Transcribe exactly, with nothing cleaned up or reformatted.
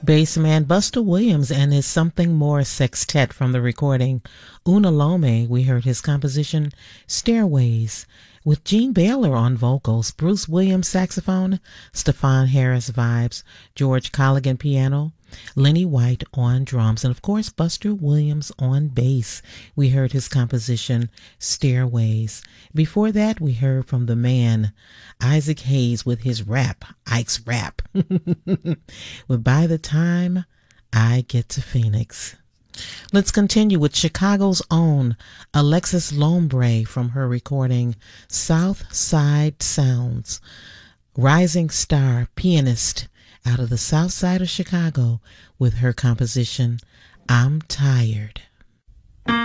Bassman Buster Williams and his Something More Sextet from the recording Una Lome. We heard his composition Stairways with Gene Baylor on vocals, Bruce Williams saxophone, Stefan Harris vibes, George Colligan piano, Lenny White on drums, and of course Buster Williams on bass. We heard his composition Stairways. Before that, we heard from the man Isaac Hayes with his rap, Ike's Rap, with By the Time I Get to Phoenix. Let's continue with Chicago's own Alexis Lombre from her recording South Side Sounds. Rising star pianist out of the South Side of Chicago with her composition I'm Tired.